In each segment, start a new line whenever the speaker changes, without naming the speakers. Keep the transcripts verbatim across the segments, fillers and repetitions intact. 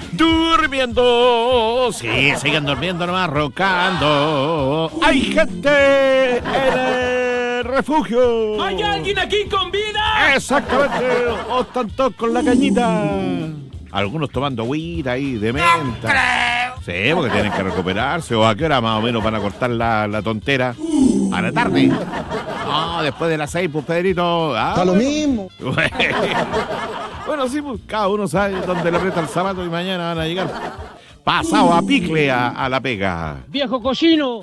Durmiendo. Sí, siguen durmiendo nomás, roncando. Hay gente en el refugio.
¿Hay alguien aquí con vida?
Exactamente. O están todos con la cañita. Algunos tomando agüita ahí de menta. Sí, porque tienen que recuperarse. ¿O a qué hora más o menos van a cortar la, la tontera? A la tarde. No, después de las seis, pues, Pedrito. Ah,
Está lo mismo.
Bueno, sí, pues cada uno sabe dónde le aprieta el zapato y mañana van a llegar pasado a picle a, a la pega.
¡Viejo cochino!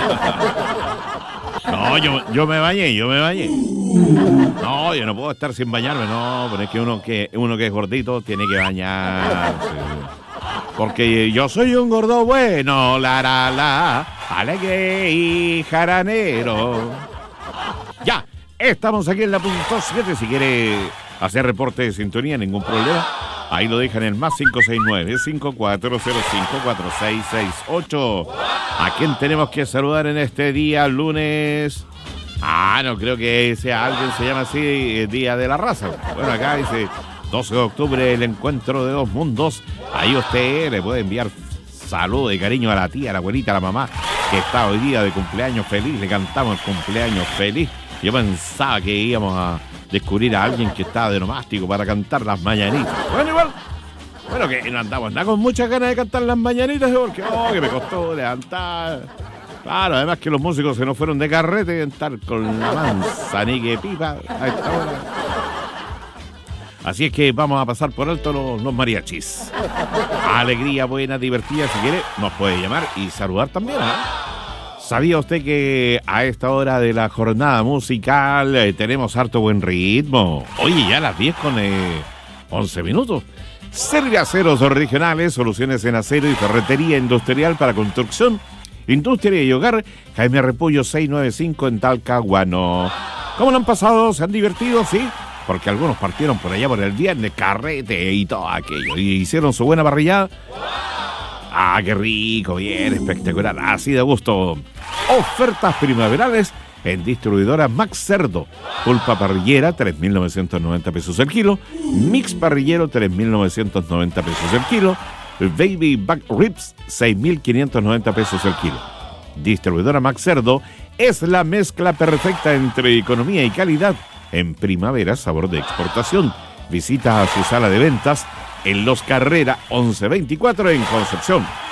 No, yo, yo me bañé, yo me bañé. No, yo no puedo estar sin bañarme, no, pero es que uno que, uno que es gordito tiene que bañarse. Porque yo soy un gordo bueno, la la la, alegre y jaranero. Ya, estamos aquí en la punto siete, si quiere hacer reporte de sintonía, ningún problema. Ahí lo dejan en el más cinco seis nueve, cinco cuatro cero cinco, cuatro seis seis ocho. ¿A quién tenemos que saludar en este día, lunes? Ah, no creo que sea alguien se llama así, Día de la Raza. Bueno, acá dice doce de octubre, el encuentro de dos mundos. Ahí usted le puede enviar saludos y cariño a la tía, a la abuelita, a la mamá, que está hoy día de cumpleaños feliz. Le cantamos el cumpleaños feliz. Yo pensaba que íbamos a descubrir a alguien que estaba de nomástico para cantar las mañanitas. Bueno, igual, bueno, que no andamos nada con muchas ganas de cantar las mañanitas, porque oh, que me costó levantar. Claro, además que los músicos se nos fueron de carrete en estar con la manzanique pipa a esta hora. Así es que vamos a pasar por alto los, los mariachis. Alegría buena, divertida, si quiere, nos puede llamar y saludar también, ¿eh? ¿Sabía usted que a esta hora de la jornada musical eh, tenemos harto buen ritmo? Oye, ya a las diez con eh, once minutos. Serviaceros regionales, soluciones en acero y ferretería industrial para construcción, industria y hogar. Jaime Repollo seiscientos noventa y cinco en Talcahuano. ¿Cómo lo han pasado? ¿Se han divertido? Sí, porque algunos partieron por allá por el viernes, carrete y todo aquello, y hicieron su buena parrillada. Ah, qué rico, bien, espectacular, así de gusto. Ofertas primaverales en distribuidora Max Cerdo. Pulpa parrillera, tres mil novecientos noventa pesos el kilo. Mix parrillero, tres mil novecientos noventa pesos el kilo. Baby Back Ribs, seis mil quinientos noventa pesos el kilo. Distribuidora Max Cerdo es la mezcla perfecta entre economía y calidad. En primavera, sabor de exportación. Visita a su sala de ventas en Los Carrera once veinticuatro en Concepción.